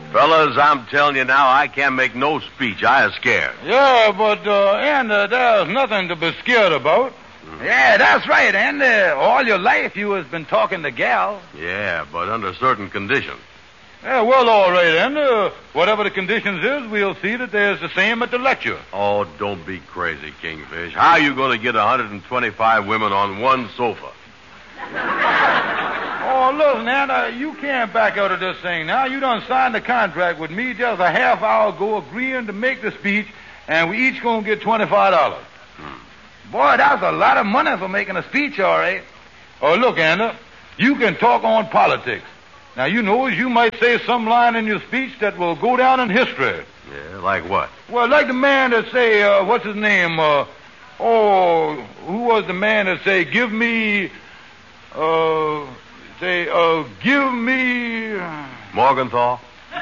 Fellas, I'm telling you now, I can't make no speech. I am scared. Yeah, but, there's nothing to be scared about. Yeah, that's right, Andy. All your life you has been talking to gals. Yeah, but under certain conditions. Yeah, well, all right, Andy. Whatever the conditions is, we'll see that there's the same at the lecture. Oh, don't be crazy, Kingfish. How are you going to get 125 women on one sofa? Oh, listen, Andy, you can't back out of this thing now. You done signed the contract with me just a half hour ago agreeing to make the speech, and we each going to get $25. Boy, that's a lot of money for making a speech, all right. Oh, look, Andy, you can talk on politics. Now, you know, you might say some line in your speech that will go down in history. Yeah, like what? Well, like the man that say, what's his name? Who was the man that say, give me... give me... Morgenthau?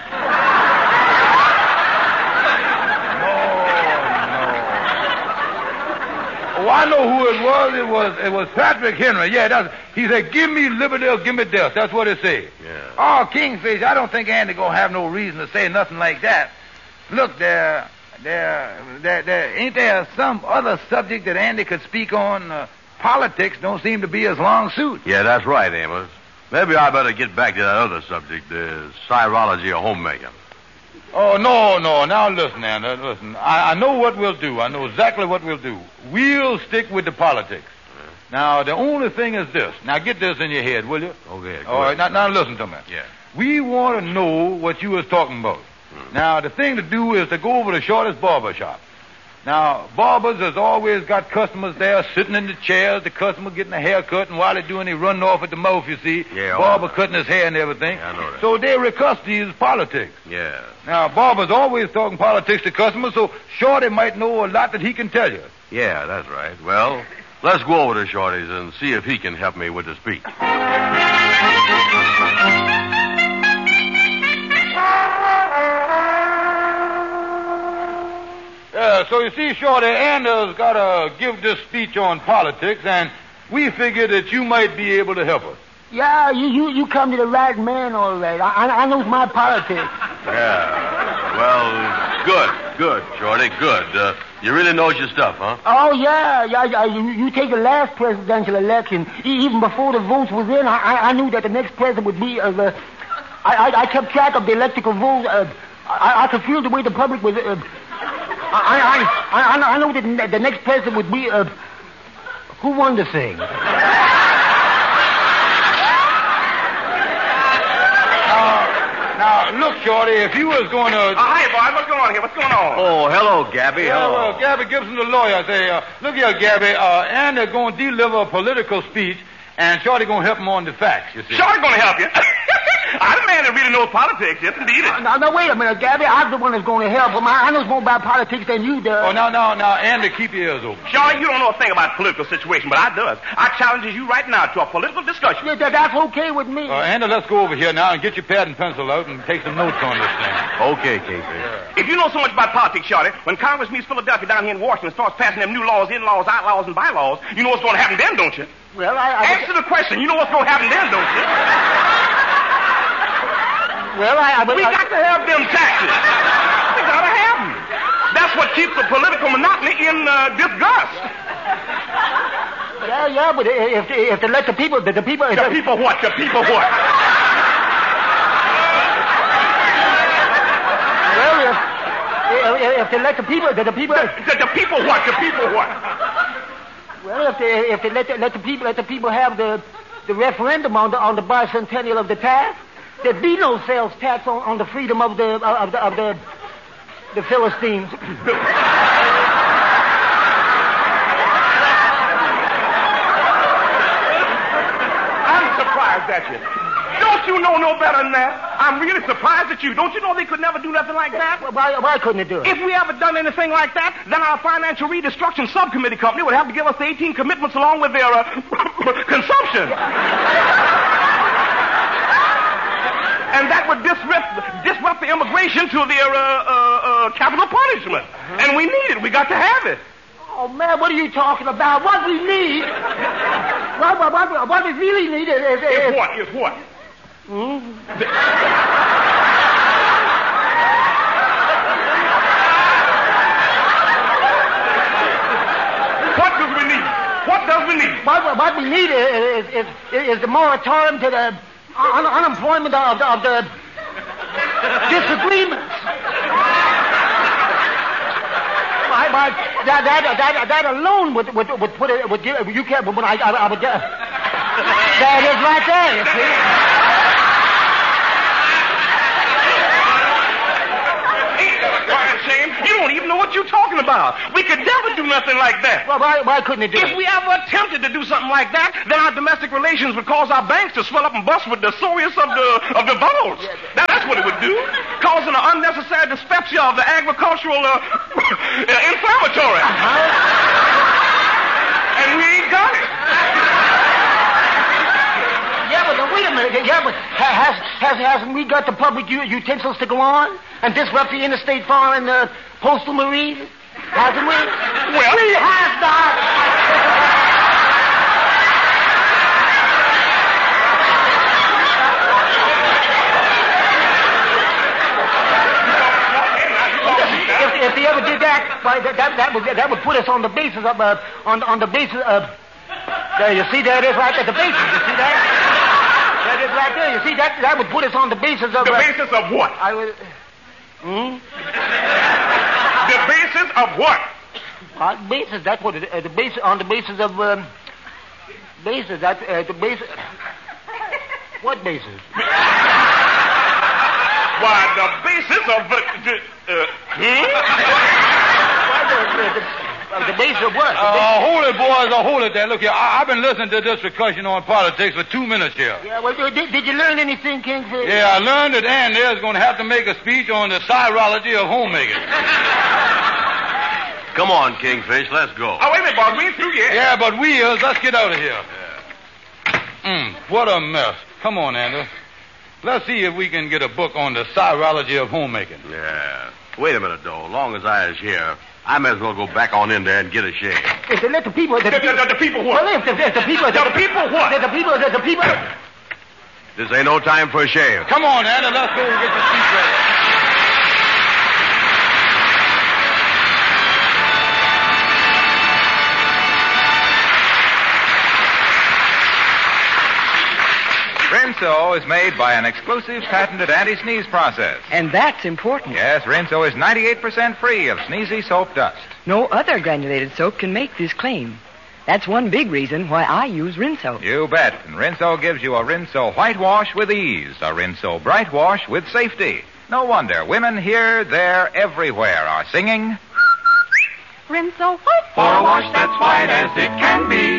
Oh, I know who it was. It was Patrick Henry. Yeah, he said, give me liberty or give me death. That's what it said. Yeah. Oh, Kingfish, I don't think Andy gonna have no reason to say nothing like that. Look, there ain't there some other subject that Andy could speak on? Politics don't seem to be his long suit. Yeah, that's right, Amos. Maybe I better get back to that other subject, the chirology of homemaking. Oh, no. Now, listen, Andy, listen. I know what we'll do. I know exactly what we'll do. We'll stick with the politics. Now, the only thing is this. Now, get this in your head, will you? Okay. All right, now listen to me. Yeah. We want to know what you was talking about. Now, the thing to do is to go over to Shorty's barber shop. Now, barbers has always got customers there sitting in the chairs, the customer getting a haircut, and while they're doing, he running off at the mouth, you see. Yeah. Barber cutting his hair and everything. Yeah, I know that. So they recuss these politics. Yeah. Now, Barber's always talking politics to customers, so Shorty might know a lot that he can tell you. Yeah, that's right. Well, let's go over to Shorty's and see if he can help me with the speech. So you see, Shorty, Anders got to give this speech on politics, and we figured that you might be able to help us. Yeah, you come to the right man, all right. I knows my politics. Yeah. Well, good, Shorty, good. You really knows your stuff, huh? Oh, yeah. You take the last presidential election. Even before the votes was in, I knew that the next president would be... I kept track of the electrical votes. I could feel the way the public was... I know that the next president would be... who won the thing? Now, look, Shorty, if you was going to... Hi, Bob. What's going on here? What's going on? Oh, hello, Gabby. Yeah, Hello. well, Gabby Gibson, the lawyer, say, look here, Gabby, and they're going to deliver a political speech, and Shorty going to help him on the facts, you see. Shorty's going to help you. I'm the man that really knows politics, yes, indeed. Now, wait a minute, Gabby. I'm the one that's going to help him. I know more about politics than you do. Oh, now, Andy, keep your ears open. Shorty, you don't know a thing about political situation, but I does. I challenges you right now to a political discussion. Yeah, that's okay with me. Andy, let's go over here now and get your pad and pencil out and take some notes on this thing. Okay, Casey. If you know so much about politics, Shorty, when Congress meets Philadelphia down here in Washington and starts passing them new laws, in-laws, outlaws, and bylaws, you know what's going to happen then, don't you? Well, Answer the question. You know what's going to happen then, don't you? Well, we got to have them taxes. We got to have them. That's what keeps the political monotony in disgust. Yeah, but if they let the people... The people what? The people what? Well, if they let the people... The people what? Well, if they let the people have the referendum on the bicentennial of the tax, there'd be no sales tax on the freedom of the Philistines. I'm surprised at you. Don't you know no better than that? I'm really surprised at you. Don't you know they could never do nothing like that? Why couldn't they do it? If we ever done anything like that, then our financial redestruction subcommittee company would have to give us the 18 commitments along with their consumption. And that would disrupt the immigration to their capital punishment. And we need it. We got to have it. Oh, man, what are you talking about? What we need... what we really need is... Is what? Hmm? what we need is the moratorium to the unemployment of the disagreements. That alone would put it. Would give, you can't. When I would. That is right there. You see. Shame. You don't even know what you're talking about. We could never do nothing like that. Well, why couldn't it do it? If we ever attempted to do something like that, then our domestic relations would cause our banks to swell up and bust with the psoriasis of the balls. That's what it would do, causing an unnecessary dyspepsia of the agricultural inflammatory. And we ain't got it. Yeah, but wait a minute. Yeah, but hasn't we got the public utensils to go on and disrupt the interstate foreign postal marine? Hasn't we? Well, we have not. If they ever did that, why, that would put us on the basis of on the basis of. There, you see, there it is right at the basis. You see that? That is right there. You see, that would put us on the basis of... The basis of what? I would... The basis of what? Basis, that's what it... the basis, on the basis of... basis, that's... the basis... What basis? Why, the basis of... The basis of what? Hold it, boys. Hold it there. Look here. I've been listening to this discussion on politics for 2 minutes here. Yeah, well, did you learn anything, Kingfish? Yeah, I learned that Ann there's going to have to make a speech on the chirology of homemaking. Come on, Kingfish. Let's go. Oh, wait a minute, boss. We ain't through yet. Yeah, but let's get out of here. What a mess. Come on, Andy. Let's see if we can get a book on the chirology of homemaking. Yeah. Wait a minute, though. As long as I is here, I may as well go back on in there and get a shave. If they let the people... The people what? Well, if the people... The people what? The people... This ain't no time for a shave. Come on, Andy. Let's go and get the speech ready. Rinso is made by an exclusive patented anti-sneeze process. And that's important. Yes, Rinso is 98% free of sneezy soap dust. No other granulated soap can make this claim. That's one big reason why I use Rinso. You bet. And Rinso gives you a Rinso whitewash with ease, a Rinso bright wash with safety. No wonder women here, there, everywhere are singing... Rinso white. For a wash that's white as it can be.